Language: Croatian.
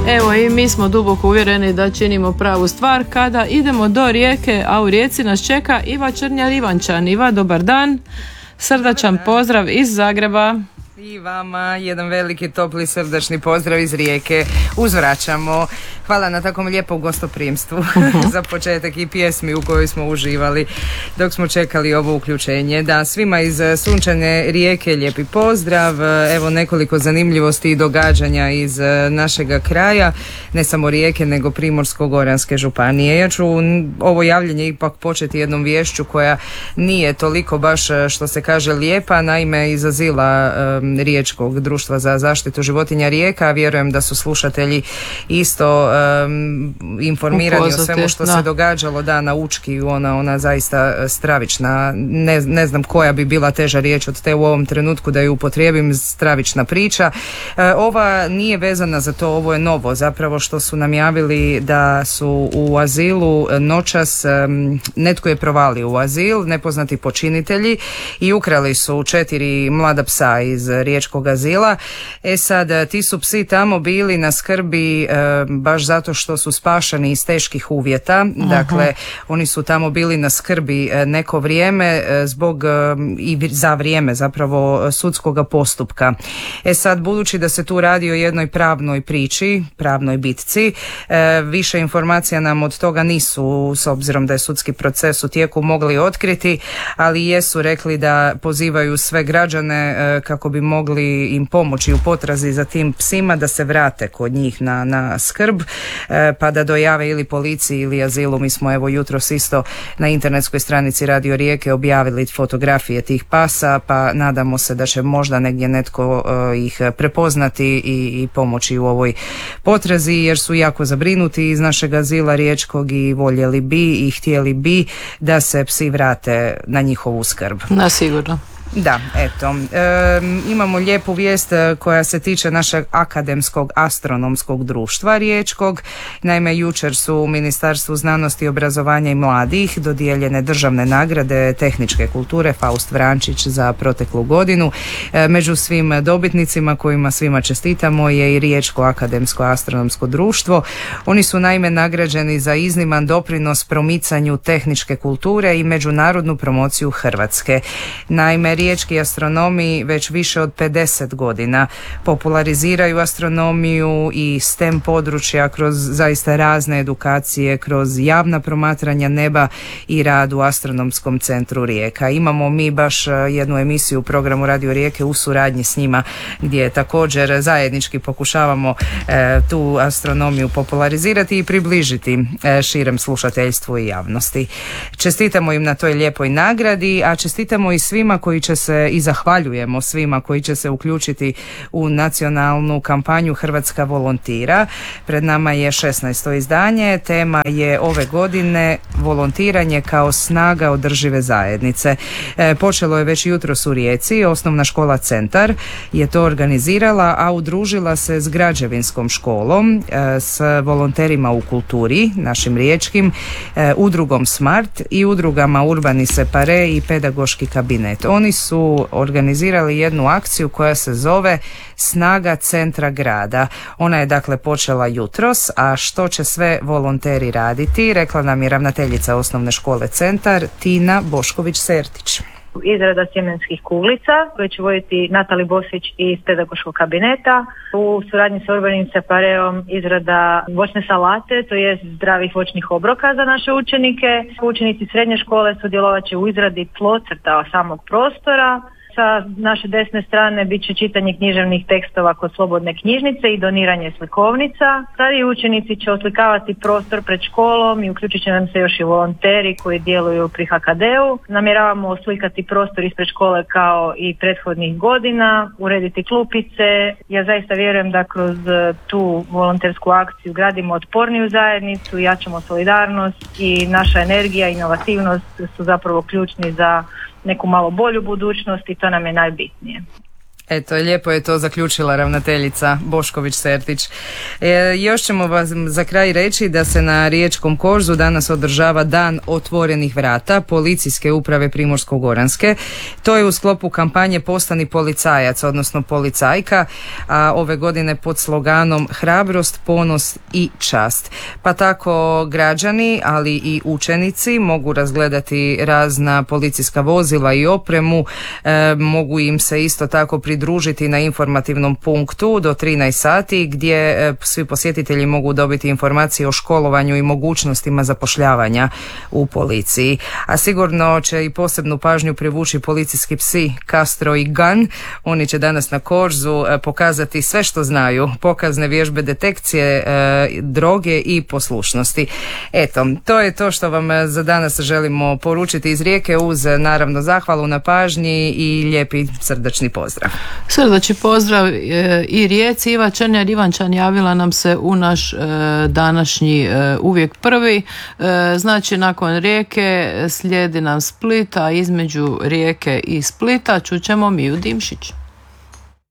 Evo i mi smo duboko uvjereni da činimo pravu stvar kada idemo do Rijeke, a u Rijeci nas čeka Iva Črnjar-Ivančan. Iva, dobar dan, srdačan pozdrav iz Zagreba. I vama jedan veliki topli srdačni pozdrav iz Rijeke. Uzvraćamo. Hvala na takvom lijepom gostoprimstvu za početak i pjesmi u kojoj smo uživali dok smo čekali ovo uključenje. Da, svima iz sunčane Rijeke lijepi pozdrav. Evo nekoliko zanimljivosti i događanja iz našega kraja, ne samo Rijeke nego Primorsko-goranske županije. Ja ću ovo javljanje ipak početi jednom viješću koja nije toliko baš što se kaže lijepa, naime iz azila Riječkog društva za zaštitu životinja Rijeka. Vjerujem da su slušatelji isto informirani o svemu što se događalo na Učki, ona zaista stravična, ne znam koja bi bila teža riječ od te u ovom trenutku da ju upotrijebim, stravična priča. Ova nije vezana za to, ovo je novo zapravo što su nam javili da su u azilu noćas, netko je provalio u azil, nepoznati počinitelji i ukrali su 4 mlada psa iz Riječkog azila. Sad, ti su psi tamo bili na skrbi baš zato što su spašeni iz teških uvjeta. Dakle, oni su tamo bili na skrbi neko vrijeme zbog i za vrijeme zapravo sudskog postupka. Sad, budući da se tu radi o jednoj pravnoj priči, pravnoj bitci, više informacija nam od toga nisu, s obzirom da je sudski proces u tijeku, mogli otkriti, ali jesu rekli da pozivaju sve građane kako bi mogli im pomoći u potrazi za tim psima, da se vrate kod njih na skrb, pa da dojave ili policiji ili azilu. Mi smo evo jutros isto na internetskoj stranici Radio Rijeke objavili fotografije tih pasa, pa nadamo se da će možda negdje netko ih prepoznati i pomoći u ovoj potrazi, jer su jako zabrinuti iz našeg azila riječkog i voljeli bi i htjeli bi da se psi vrate na njihovu skrb. Na sigurno. Da, eto, imamo lijepu vijest koja se tiče našeg akademskog astronomskog društva riječkog. Naime, jučer su u Ministarstvu znanosti, obrazovanja i mladih dodijeljene državne nagrade tehničke kulture Faust Vrančić za proteklu godinu. Među svim dobitnicima kojima svima čestitamo je i Riječko akademsko astronomsko društvo. Oni su naime nagrađeni za izniman doprinos promicanju tehničke kulture i međunarodnu promociju Hrvatske. Naime, riječki astronomi već više od 50 godina populariziraju astronomiju i STEM područja kroz zaista razne edukacije, kroz javna promatranja neba i rad u Astronomskom centru Rijeka. Imamo mi baš jednu emisiju u programu Radio Rijeke u suradnji s njima gdje također zajednički pokušavamo tu astronomiju popularizirati i približiti širem slušateljstvu i javnosti. Čestitamo im na toj lijepoj nagradi, a čestitamo i svima koji će se i zahvaljujemo svima koji će se uključiti u nacionalnu kampanju Hrvatska volontira. Pred nama je 16. izdanje. Tema je ove godine volontiranje kao snaga održive zajednice. Počelo je već jutros u Rijeci. Osnovna škola Centar je to organizirala, a udružila se s građevinskom školom, s volonterima u kulturi, našim riječkim, udrugom Smart i udrugama Urbani Separe i pedagoški kabinet. Oni su organizirali jednu akciju koja se zove Snaga centra grada. Ona je dakle počela jutros, a što će sve volonteri raditi, rekla nam je ravnateljica osnovne škole Centar, Tina Bošković-Sertić. Izrada sjemenskih kuglica koje će voditi Natali Bosić iz pedagoškog kabineta. U suradnji sa Urbanim Separeom izrada voćne salate, to jest zdravih voćnih obroka za naše učenike. Učenici srednje škole sudjelovat će u izradi tlocrta samog prostora. Sa naše desne strane bit će čitanje književnih tekstova kod slobodne knjižnice i doniranje slikovnica. Stariji učenici će oslikavati prostor pred školom i uključit će nam se još i volonteri koji djeluju pri HKD-u. Namjeravamo oslikati prostor ispred škole kao i prethodnih godina, urediti klupice. Ja zaista vjerujem da kroz tu volontersku akciju gradimo otporniju zajednicu, jačamo solidarnost i naša energija i inovativnost su zapravo ključni za neku malo bolju budućnost i to nam je najbitnije. Eto, lijepo je to zaključila ravnateljica Bošković-Sertić. Još ćemo vas za kraj reći da se na Riječkom korzu danas održava Dan otvorenih vrata Policijske uprave Primorsko-goranske. To je u sklopu kampanje Postani policajac, odnosno policajka, a ove godine pod sloganom Hrabrost, ponos i čast. Pa tako građani, ali i učenici mogu razgledati razna policijska vozila i opremu, mogu im se isto tako pridružiti na informativnom punktu do 13 sati gdje svi posjetitelji mogu dobiti informacije o školovanju i mogućnostima zapošljavanja u policiji. A sigurno će i posebnu pažnju privući policijski psi Castro i Gun. Oni će danas na korzu pokazati sve što znaju, pokazne vježbe detekcije droge i poslušnosti. Eto, to je to što vam za danas želimo poručiti iz Rijeke, uz naravno zahvalu na pažnji i lijepi srdačni pozdrav. Srdačni pozdrav i Rijeci. Iva Črnjar Ivančan javila nam se u naš današnji uvijek prvi. Znači nakon Rijeke slijedi nam Split, a između Rijeke i Splita čućemo Miju Dimšić.